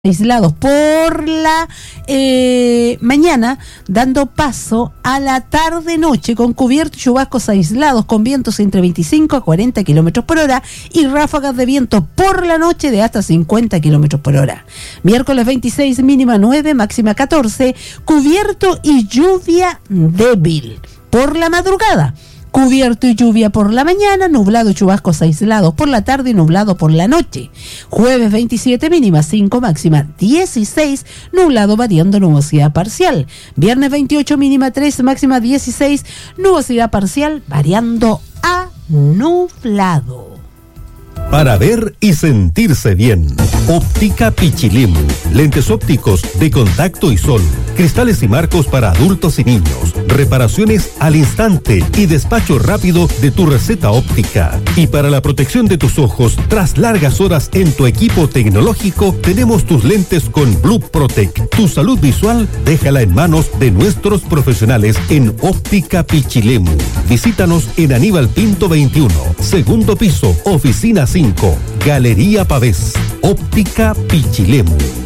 aislados por la mañana, dando paso a la tarde-noche con cubiertos y chubascos aislados con vientos entre 25 a 40 kilómetros por hora y ráfagas de viento por la noche de hasta 50 kilómetros por hora. Miércoles 26, mínima 9, máxima 14, cubierto y lluvia débil por la madrugada. Cubierto y lluvia por la mañana, nublado y chubascos aislados por la tarde y nublado por la noche. Jueves 27, mínima 5, máxima 16, nublado variando nubosidad parcial. Viernes 28, mínima 3, máxima 16, nubosidad parcial variando a nublado. Para ver y sentirse bien. Óptica Pichilemu. Lentes ópticos de contacto y sol. Cristales y marcos para adultos y niños. Reparaciones al instante y despacho rápido de tu receta óptica. Y para la protección de tus ojos, tras largas horas en tu equipo tecnológico, tenemos tus lentes con Blue Protect. Tu salud visual, déjala en manos de nuestros profesionales en Óptica Pichilemu. Visítanos en Aníbal Pinto 21, segundo piso, oficina 5, Galería Pavés. Óptica Pichilemu.